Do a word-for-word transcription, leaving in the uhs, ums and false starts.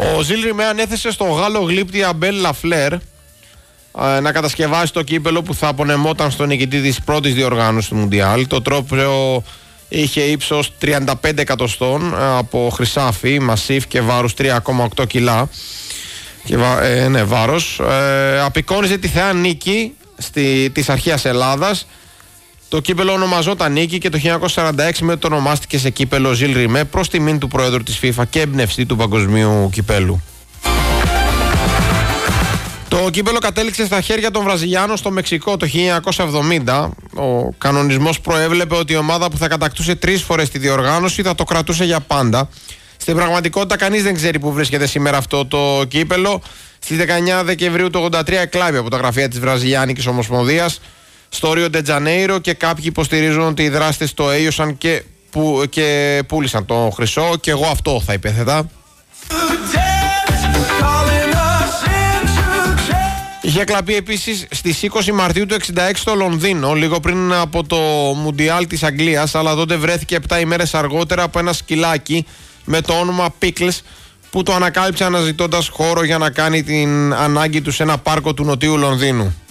Ο Ζιλ Ριμε ανέθεσε στο Γάλλο γλύπτη Αμπέλ Λαφλέρ να κατασκευάσει το κύπελο που θα απονεμόταν στον νικητή της πρώτης διοργάνωσης του Μουντιάλ. Το τρόπαιο είχε ύψος τριάντα πέντε εκατοστών από χρυσάφι, μασίφ και βάρους τρία κόμμα οκτώ κιλά. Και, ε, ναι, βάρος. Ε, απεικόνιζε τη θεά νίκη στη, της αρχαίας Ελλάδας. Το κύπελο ονομαζόταν Νίκη και το χίλια εννιακόσια σαράντα έξι με το ονομάστηκε σε κύπελο Ζιλ Ριμε προς τιμήν του πρόεδρου της FIFA και εμπνευστή του παγκοσμίου κυπέλου. Το κύπελο κατέληξε στα χέρια των Βραζιλιάνων στο Μεξικό το χίλια εννιακόσια εβδομήντα. Ο κανονισμός προέβλεπε ότι η ομάδα που θα κατακτούσε τρεις φορές τη διοργάνωση θα το κρατούσε για πάντα. Στην πραγματικότητα κανείς δεν ξέρει που βρίσκεται σήμερα αυτό το κύπελο. Στις δεκαεννιά Δεκεμβρίου του ογδόντα τρία εκλάβει από τα γραφεία της Βραζιλιάνικης Ομοσπονδίας στο Ρίο ντε Τζανέιρο και κάποιοι υποστηρίζουν ότι οι δράστες το έλειωσαν και, που, και πούλησαν το χρυσό, και εγώ αυτό θα υπέθετα. Είχε κλαπεί επίσης στις είκοσι Μαρτίου του εξήντα έξι στο Λονδίνο, λίγο πριν από το Μουντιάλ της Αγγλίας, αλλά τότε βρέθηκε επτά ημέρες αργότερα από ένα σκυλάκι με το όνομα Pickles που το ανακάλυψε αναζητώντας χώρο για να κάνει την ανάγκη του σε ένα πάρκο του νοτίου Λονδίνου.